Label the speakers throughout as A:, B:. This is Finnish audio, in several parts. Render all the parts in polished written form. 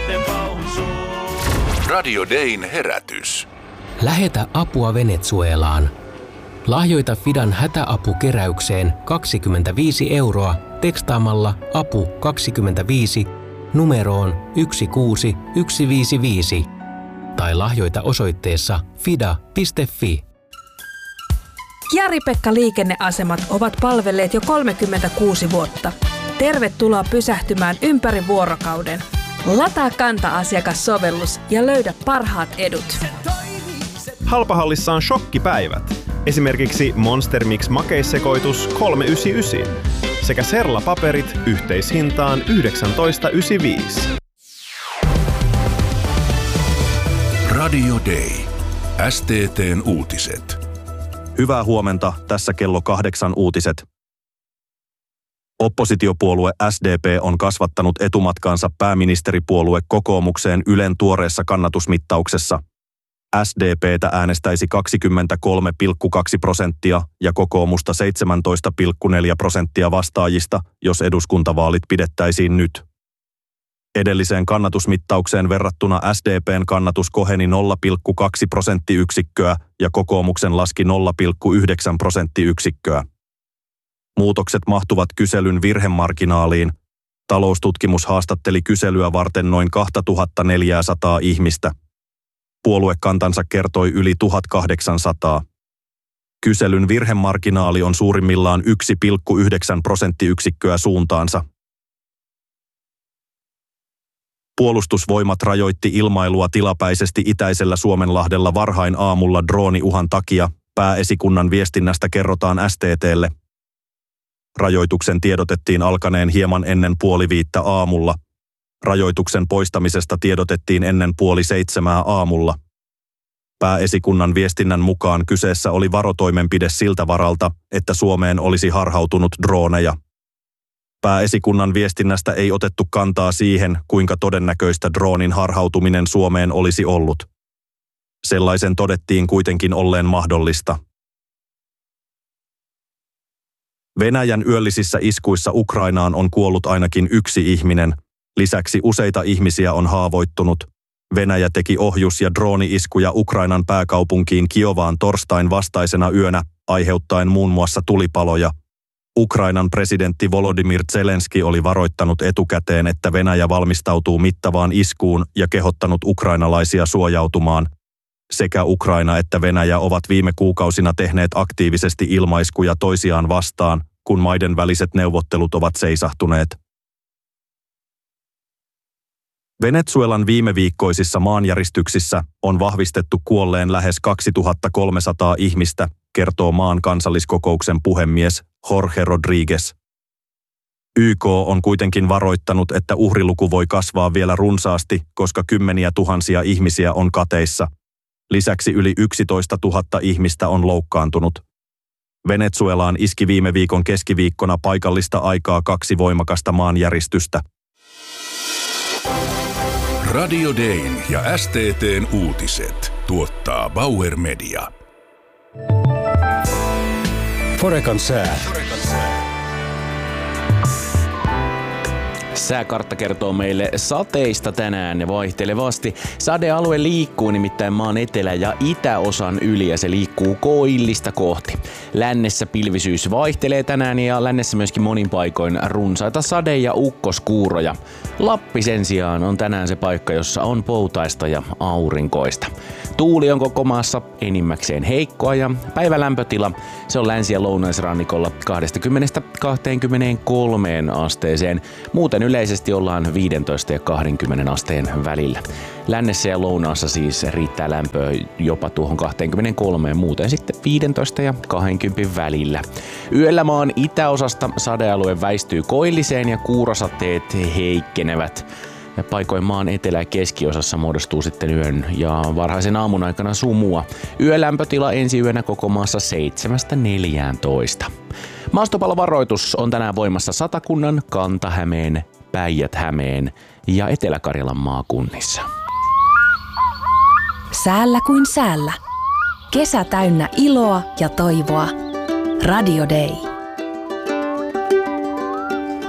A: sitten pausuu.
B: Radio Dayn herätys.
C: Lähetä apua Venezuelaan. Lahjoita Fidan hätäapukeräykseen 25 € tekstaamalla apu 25 numeroon 16155 tai lahjoita osoitteessa fida.fi.
D: Jari-Pekka liikenneasemat ovat palvelleet jo 36 vuotta. Tervetuloa pysähtymään ympäri vuorokauden. Lataa Kanta-asiakassovellus ja löydä parhaat edut.
E: Halpahallissa on shokkipäivät. Esimerkiksi Monster Mix makeissekoitus 3,99 sekä Serla-paperit yhteishintaan 19,95.
B: Radio Day. STT:n uutiset.
F: Hyvää huomenta, tässä kello 8 uutiset. Oppositiopuolue SDP on kasvattanut etumatkaansa pääministeripuolue kokoomukseen Ylen tuoreessa kannatusmittauksessa. SDP:tä äänestäisi 23,2% ja kokoomusta 17,4% vastaajista, jos eduskuntavaalit pidettäisiin nyt. Edelliseen kannatusmittaukseen verrattuna SDP:n kannatus koheni 0,2 prosenttiyksikköä ja kokoomuksen laski 0,9 prosenttiyksikköä. Muutokset mahtuvat kyselyn virhemarginaaliin. Taloustutkimus haastatteli kyselyä varten noin 2400 ihmistä. Puoluekantansa kertoi yli 1800. Kyselyn virhemarginaali on suurimmillaan 1,9 prosenttiyksikköä suuntaansa. Puolustusvoimat rajoitti ilmailua tilapäisesti itäisellä Suomenlahdella varhain aamulla drooniuhan takia, pääesikunnan viestinnästä kerrotaan STT:lle. Rajoituksen tiedotettiin alkaneen hieman ennen 6:30 aamulla. Rajoituksen poistamisesta tiedotettiin ennen 6:30 aamulla. Pääesikunnan viestinnän mukaan kyseessä oli varotoimenpide siltä varalta, että Suomeen olisi harhautunut drooneja. Pääesikunnan viestinnästä ei otettu kantaa siihen, kuinka todennäköistä droonin harhautuminen Suomeen olisi ollut. Sellaisen todettiin kuitenkin olleen mahdollista. Venäjän yöllisissä iskuissa Ukrainaan on kuollut ainakin 1 ihminen, lisäksi useita ihmisiä on haavoittunut. Venäjä teki ohjus- ja drooni-iskuja Ukrainan pääkaupunkiin Kiovaan torstain vastaisena yönä, aiheuttaen muun muassa tulipaloja. Ukrainan presidentti Volodymyr Zelenski oli varoittanut etukäteen, että Venäjä valmistautuu mittavaan iskuun ja kehottanut ukrainalaisia suojautumaan. Sekä Ukraina että Venäjä ovat viime kuukausina tehneet aktiivisesti ilmaiskuja toisiaan vastaan, kun maiden väliset neuvottelut ovat seisahtuneet. Venezuelan viimeviikkoisissa maanjäristyksissä on vahvistettu kuolleen lähes 2300 ihmistä, kertoo maan kansalliskokouksen puhemies Jorge Rodríguez. YK on kuitenkin varoittanut, että uhriluku voi kasvaa vielä runsaasti, koska kymmeniä tuhansia ihmisiä on kateissa. Lisäksi yli 11 000 ihmistä on loukkaantunut. Venezuelaan iski viime viikon keskiviikkona paikallista aikaa 2 voimakasta maanjäristystä.
B: Radio Dayn ja STT:n uutiset tuottaa Bauer Media.
G: Forecan sää.
H: Sääkartta kertoo meille sateista tänään vaihtelevasti. Sadealue liikkuu nimittäin maan etelä- ja itäosan yli ja se liikkuu koillista kohti. Lännessä pilvisyys vaihtelee tänään ja lännessä myöskin monin paikoin runsaita sade- ja ukkoskuuroja. Lappi sen sijaan on tänään se paikka, jossa on poutaista ja aurinkoista. Tuuli on koko maassa enimmäkseen heikkoa ja päivälämpötila se on länsi- ja lounaisrannikolla 20-23 asteeseen. Muuten yleisesti ollaan 15 ja 20 asteen välillä. Lännessä ja lounaassa siis riittää lämpöä jopa tuohon 23, muuten sitten 15 ja 20 välillä. Yöllä maan itäosasta sadealue väistyy koilliseen ja kuurasateet heikkenevät. Ja paikoin maan etelä- ja keskiosassa muodostuu sitten yön ja varhaisen aamun aikana sumua. Yölämpötila ensi yönä koko maassa 7-14. Maastopallovaroitus on tänään voimassa Satakunnan, Kanta-Hämeen, Päijät-Hämeen ja Etelä-Karjalan maakunnissa.
D: Säällä kuin säällä. Kesä täynnä iloa ja toivoa. Radio Day.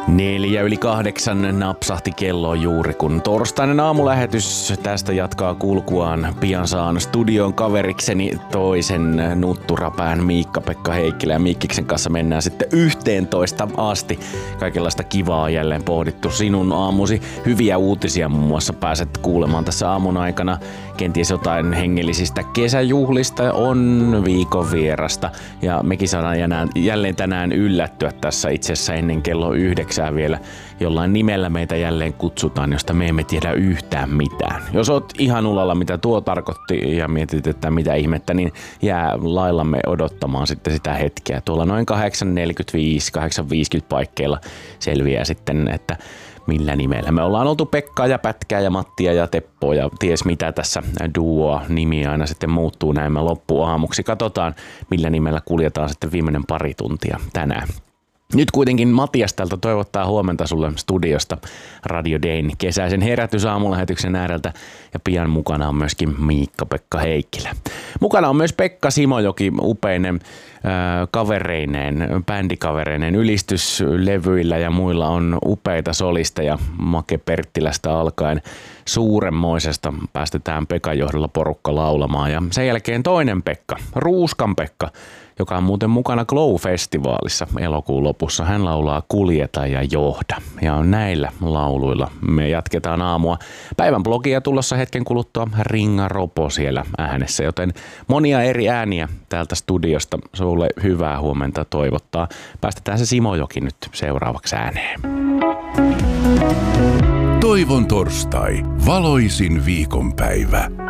H: 7:04 napsahti kello juuri, kun torstainen aamulähetys tästä jatkaa kulkuaan. Pian saan studion kaverikseni toisen nutturapään Miikka-Pekka Heikkilä, ja Miikkiksen kanssa mennään sitten 11 asti. Kaikenlaista kivaa jälleen pohdittu. Sinun aamusi hyviä uutisia muun muassa pääset kuulemaan tässä aamun aikana. Kenties jotain hengellisistä kesäjuhlista, on viikon vierasta, ja mekin saadaan jälleen tänään yllättyä tässä itse asiassa ennen kello 9 vielä. Jollain nimellä meitä jälleen kutsutaan, josta me emme tiedä yhtään mitään. Jos oot ihan ulalla, mitä tuo tarkoitti, ja mietit, että mitä ihmettä, niin jää laillamme odottamaan sitten sitä hetkeä. Tuolla noin 8:45, 8:50 paikkeilla selviää sitten, että millä nimellä. Me ollaan oltu Pekkaa ja Pätkää ja Mattia ja Teppoa ja ties mitä tässä duoa nimi aina sitten muuttuu näin loppuaamuksi. Katsotaan, millä nimellä kuljetaan sitten viimeinen pari tuntia tänään. Nyt kuitenkin Matias täältä toivottaa huomenta sulle studiosta Radio Dayn kesäisen herätysaamulähetyksen ääreltä, ja pian mukana on myöskin Miikka-Pekka Heikkilä. Mukana on myös Pekka Simojoki upeinen kavereineen, bändikavereineen, ylistyslevyillä ja muilla on upeita solisteja Make Perttilästä alkaen. Suuremmoisesta päästetään Pekan johdolla porukka laulamaan, ja sen jälkeen toinen Pekka, Ruuskan Pekka, joka on muuten mukana Glow-festivaalissa elokuun lopussa. Hän laulaa Kuljeta ja johda. Ja näillä lauluilla me jatketaan aamua. Päivän blogia tulossa hetken kuluttua Ringa Ropo siellä äänessä, joten monia eri ääniä täältä studiosta sulle hyvää huomenta toivottaa. Päästetään se Simojoki nyt seuraavaksi ääneen.
B: Toivon torstai, valoisin viikonpäivä.